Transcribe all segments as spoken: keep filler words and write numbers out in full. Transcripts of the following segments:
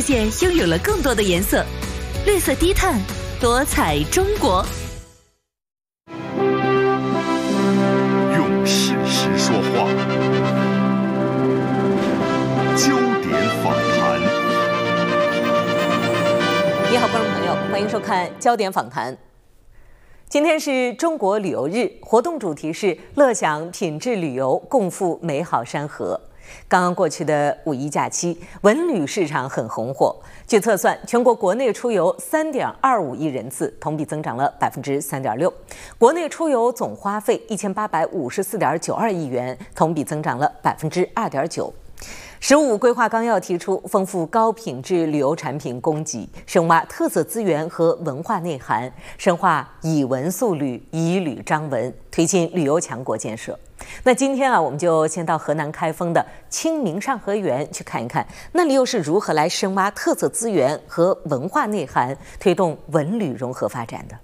界拥有了更多的颜色。绿色低碳，多彩中国。 用事实说话，焦点访谈。 你好，观众朋友，欢迎收看焦点访谈。今天是中国旅游日，活动主题是乐享品质旅游，共赴美好山河。刚刚过去的五一假期，文旅市场很红火。据测算，全国国内出游三点二五亿人次，同比增长了百分之三点六。国内出游总花费一千八百五十四点九二亿元，同比增长了百分之二点九。十五规划纲要提出，丰富高品质旅游产品供给，深挖特色资源和文化内涵，深化以文塑旅、以旅彰文，推进旅游强国建设。那今天啊，我们就先到河南开封的清明上河园去看一看，那里又是如何来深挖特色资源和文化内涵，推动文旅融合发展的。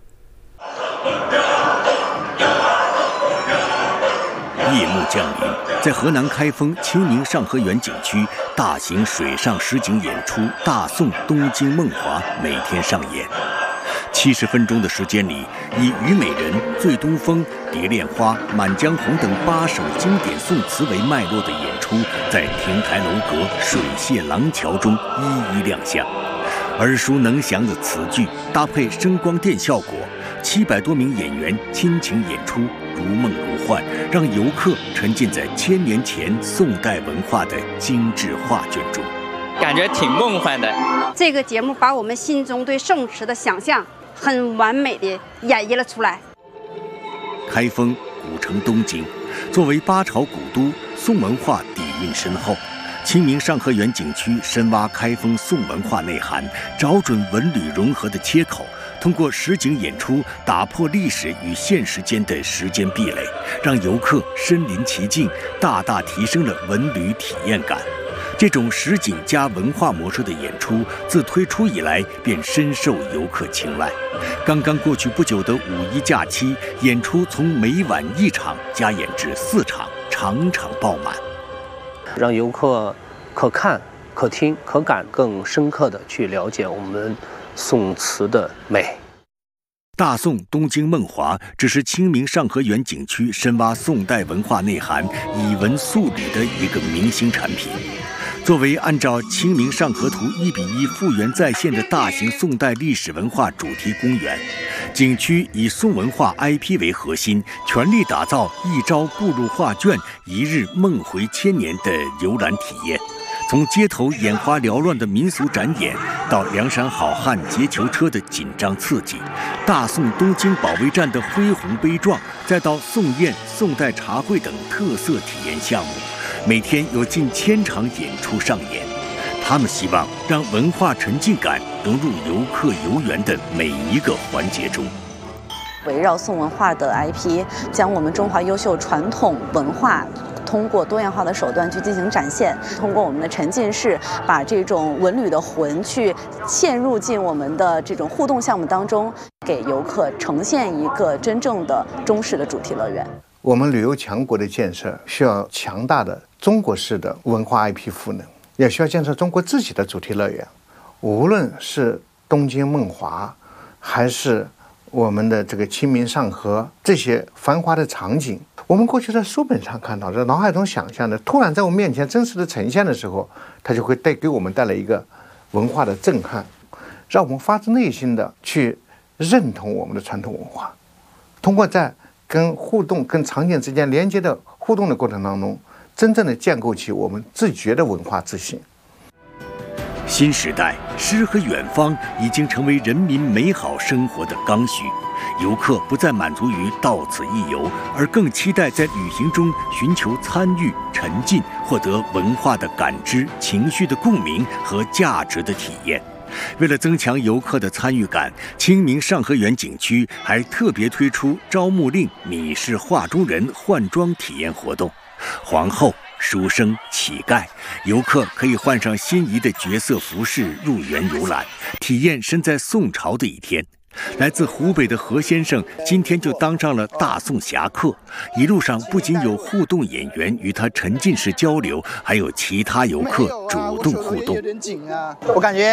夜幕降临，在河南开封清明上河园景区，大型水上实景演出《大宋东京梦华》每天上演。七十分钟的时间里，以《虞美人》《醉东风》《蝶恋花》《满江红》等八首经典宋词为脉络的演出，在亭台楼阁、水榭廊桥中一一亮相。耳熟能详的词句搭配声光电效果，七百多名演员倾情演出，如梦如幻，让游客沉浸在千年前宋代文化的精致画卷中， 感觉挺梦幻的。 这个节目把我们心中对宋词的想象很完美的演绎了出来。 开封古城东京，作为八朝古都，宋文化底蕴深厚。清明上河园景区深挖开封宋文化内涵，找准文旅融合的切口，通过实景演出打破历史与现实间的时间壁垒，让游客身临其境，大大提升了文旅体验感。这种实景加文化模式的演出，自推出以来便深受游客青睐。刚刚过去不久的五一假期，演出从每晚一场加演至四场，场场爆满， 让游客可看、可听、可感更深刻地去了解我们宋词的美。 大宋东京梦华只是清明上河园景区深挖宋代文化内涵、以文塑旅的一个明星产品。作为按照《清明上河图》一比一复原再现的大型宋代历史文化主题公园，景区以宋文化 I P 为核心，全力打造一朝步入画卷、一日梦回千年的游览体验。从街头眼花缭乱的民俗展演，到梁山好汉劫囚车的紧张刺激，大宋东京保卫战的恢宏悲壮，再到宋宴、宋代茶会等特色体验项目，每天有近千场演出上演。他们希望让文化沉浸感融入游客游园的每一个环节中。 围绕宋文化的 I P， 将我们中华优秀传统文化通过多样化的手段去进行展现，通过我们的沉浸式，把这种文旅的魂去嵌入进我们的这种互动项目当中，给游客呈现一个真正的中式的主题乐园。 我们旅游强国的建设需要强大的中国式的文化 I P 赋能，也需要建设中国自己的主题乐园。无论是东京梦华，还是我们的这个清明上河，这些繁华的场景，我们过去在书本上看到，在脑海中想象的，突然在我们面前真实的呈现的时候，它就会带给我们带来一个文化的震撼，让我们发自内心的去认同我们的传统文化。通过在跟互动、跟场景之间连接的互动的过程当中，真正的建构起我们自觉的文化自信。 新时代，诗和远方已经成为人民美好生活的刚需。游客不再满足于到此一游，而更期待在旅行中寻求参与、沉浸，获得文化的感知、情绪的共鸣和价值的体验。为了增强游客的参与感，清明上河园景区还特别推出招募令米氏画中人换装体验活动。皇后、书生、乞丐，游客可以换上心仪的角色服饰入园游览，体验身在宋朝的一天。来自湖北的何先生今天就当上了大宋侠客，一路上不仅有互动演员与他沉浸式交流，还有其他游客主动互动。 我感觉